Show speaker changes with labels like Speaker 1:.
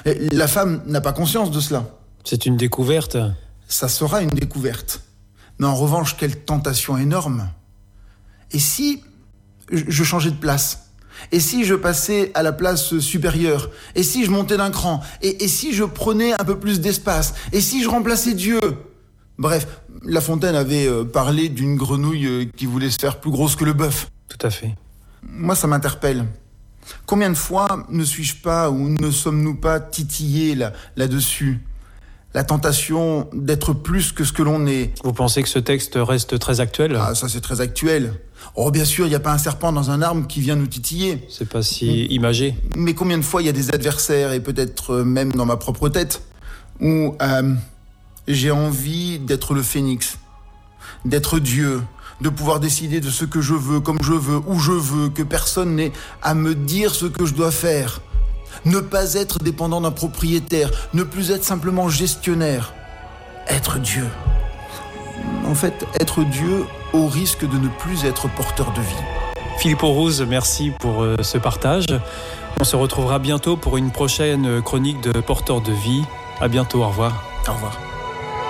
Speaker 1: La femme n'a pas conscience de cela.
Speaker 2: C'est une découverte.
Speaker 1: Ça sera une découverte. Mais en revanche, quelle tentation énorme. Et si je changeais de place ? Et si je passais à la place supérieure ? Et si je montais d'un cran ? Et si je prenais un peu plus d'espace ? Et si je remplaçais Dieu ? Bref, La Fontaine avait parlé d'une grenouille qui voulait se faire plus grosse que le bœuf.
Speaker 2: Tout à fait.
Speaker 1: Moi, ça m'interpelle. Combien de fois ne suis-je pas ou ne sommes-nous pas titillés là-dessus ? La tentation d'être plus que ce que l'on est.
Speaker 2: Vous pensez que ce texte reste très actuel ?
Speaker 1: Ah, ça c'est très actuel. Oh, bien sûr, il n'y a pas un serpent dans un arbre qui vient nous titiller.
Speaker 2: C'est pas si imagé.
Speaker 1: Mais combien de fois il y a des adversaires, et peut-être même dans ma propre tête, où j'ai envie d'être le phénix, d'être Dieu, de pouvoir décider de ce que je veux, comme je veux, où je veux, que personne n'ait à me dire ce que je dois faire. Ne pas être dépendant d'un propriétaire, ne plus être simplement gestionnaire. Être Dieu. En fait, être Dieu au risque de ne plus être porteur de vie.
Speaker 2: Philippe Aurouz, merci pour ce partage. On se retrouvera bientôt pour une prochaine chronique de Porteur de vie. À bientôt, au revoir.
Speaker 1: Au revoir.